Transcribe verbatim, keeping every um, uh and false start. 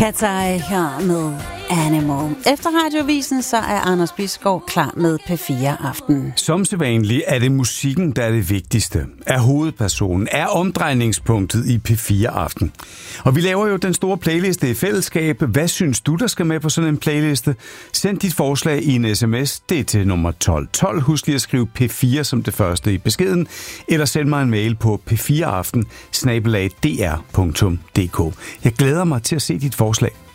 Katai her med Animal. Efter Radiovisen, så er Anders Bisgaard klar med P fire Aften. Som sædvanligt er det musikken, der er det vigtigste. Er hovedpersonen, er omdrejningspunktet i P fire Aften. Og vi laver jo den store playliste i fællesskab. Hvad synes du, der skal med på sådan en playliste? Send dit forslag i en sms. Det er til nummer tolv tolv. Husk lige at skrive P fire som det første i beskeden. Eller send mig en mail på p fire aften snabel-a d r punktum d k. Jeg glæder mig til at se dit forslag.